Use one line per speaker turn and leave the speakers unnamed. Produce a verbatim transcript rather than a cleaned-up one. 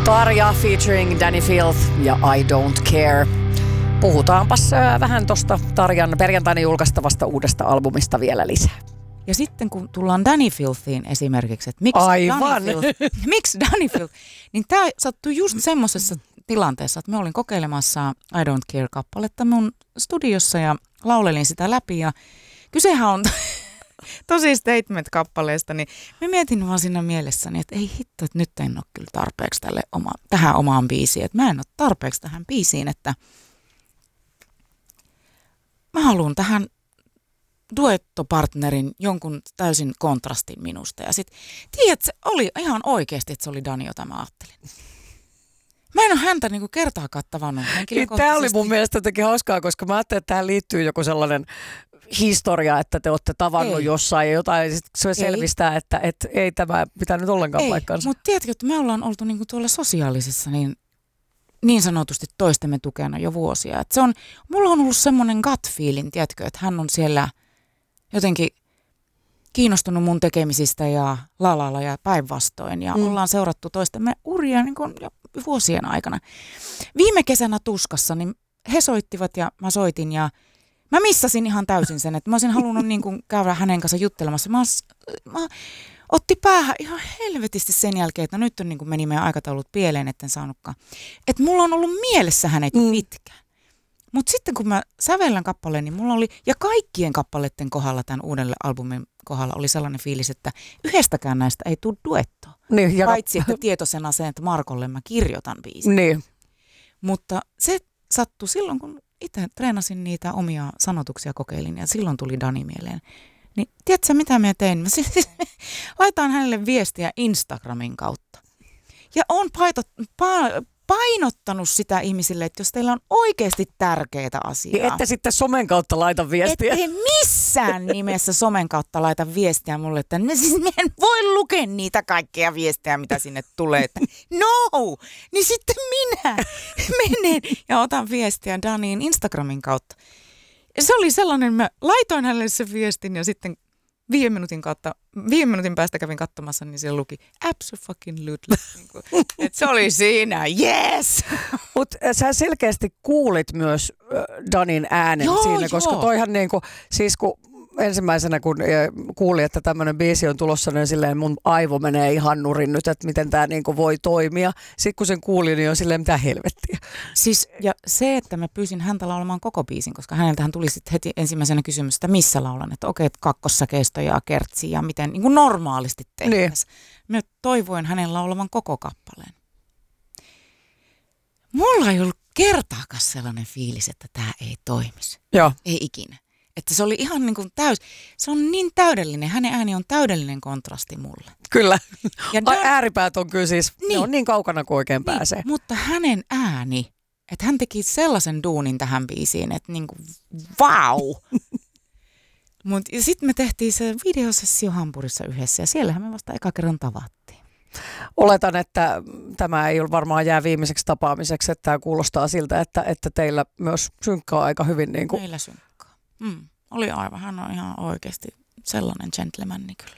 Tarja featuring Danny Filth ja I Don't Care. Puhutaanpas vähän tuosta Tarjan perjantaina julkaistavasta uudesta albumista vielä lisää.
Ja sitten kun tullaan Danny Filthiin esimerkiksi, että miksi
Aivan.
Danny Filth, miksi Danny Filth, niin tämä sattui just semmoisessa tilanteessa, että me olin kokeilemassa I Don't Care-kappaletta mun studiossa ja laulelin sitä läpi ja kysehän on tosi statement-kappaleesta, niin mä mietin vaan siinä mielessäni, että ei hitto, että nyt en ole kyllä tarpeeksi tälle oma, tähän omaan biisiin, että mä en ole tarpeeksi tähän biisiin, että mä haluan tähän duettopartnerin jonkun täysin kontrastin minusta. Ja sit, tiedät, se oli ihan oikeasti, että se oli Dani, jota mä ajattelin. Mä en ole häntä niinku kertaakaan tavannut henkilökohtaisesti.
Tämä oli mun mielestä jotenkin hauskaa, koska mä ajattelin, että tähän liittyy joku sellainen historia, että te olette tavannut ei. jossain ja jotain, ja se selvistää, että et, ei tämä pitänyt ollenkaan ei. paikkaansa.
Mutta tiedätkö, että me ollaan oltu niinku tuolla sosiaalisessa niin, niin sanotusti toistemme tukena jo vuosia. Et se on, mulla on ollut semmoinen gut feeling, tiedätkö, että hän on siellä jotenkin kiinnostunut mun tekemisistä ja lalalla ja päinvastoin. Ja mm. ollaan seurattu toistemme uria niin kuin jo vuosien aikana. Viime kesänä Tuskassa niin he soittivat ja mä soitin ja mä missasin ihan täysin sen, että mä olisin halunnut niin kuin käydä hänen kanssa juttelemassa. Mä, mä otti päähän ihan helvetisti sen jälkeen, että no nyt on niin kuin meni meidän aikataulut pieleen, etten saanutkaan. Että mulla on ollut mielessä hänet mm. pitkään. Mutta sitten kun mä sävellän kappaleen, niin mulla oli, ja kaikkien kappaleiden kohdalla, tämän uuden albumin kohdalla oli sellainen fiilis, että yhdestäkään näistä ei tule duettoa. Niin, ja paitsi, että tietoisena sen, että Markolle mä kirjoitan biisin. Niin. Mutta se sattui silloin, kun itse treenasin niitä omia sanotuksia, kokeilin, ja silloin tuli Dani mieleen. Niin tiedätkö mitä mä tein? Mä siis laitan hänelle viestiä Instagramin kautta. Ja on paitot, pa, painottanut sitä ihmisille, että jos teillä on oikeasti tärkeitä asiaa.
Niin ette sitten somen kautta laita viestiä.
Ette missään nimessä somen kautta laita viestiä mulle, että ne, siis mä en voi lukea niitä kaikkia viestejä, mitä sinne tulee. Että, no! Niin sitten minä menen ja otan viestiä Daniin Instagramin kautta. Ja se oli sellainen, mä laitoin hänelle sen viestin ja sitten viiden minuutin, kautta, viiden minuutin päästä kävin katsomassa, niin siellä luki abso-fucking-lutely. Että se oli siinä, yes!
Mutta sä selkeästi kuulit myös äh, Danin äänen
joo,
siinä,
joo.
koska toihan niinku, siis kun ensimmäisenä kun kuulin, että tämmöinen biisi on tulossa, niin silleen mun aivo menee ihan nurin nyt, että miten tämä niinku voi toimia. Sitten kun sen kuulin, niin on silleen mitä helvettiä.
Siis ja se, että mä pyysin häntä laulamaan koko biisin, koska häneltähän tuli sitten heti ensimmäisenä kysymys, että missä laulan, että okei, että kakkossäkeistö ja kertsi ja miten niin kuin normaalisti tehtäisiin. Niin. Mä toivoin hänen laulavan koko kappaleen. Mulla ei ollut kertaakaan sellainen fiilis, että tämä ei toimisi.
Joo.
Ei ikinä. Että se oli ihan niin kuin täys, se on niin täydellinen, hänen ääni on täydellinen kontrasti mulle.
Kyllä,
ja Dan...
ääripäät on kyllä siis, niin. ne on niin kaukana kuin oikein
niin,
pääsee.
Mutta hänen ääni, että hän teki sellaisen duunin tähän biisiin, että niin kuin vau! Mut, ja sitten me tehtiin se videosessio Hampurissa yhdessä ja siellähän me vasta eka kerran tavattiin.
Oletan, että tämä ei ole varmaan jää viimeiseksi tapaamiseksi, että tämä kuulostaa siltä, että, että teillä myös synkkaa aika hyvin. Niin kuin...
Meillä synkkaa. Mm, oli aivan, hän on ihan oikeasti sellainen gentlemani kyllä.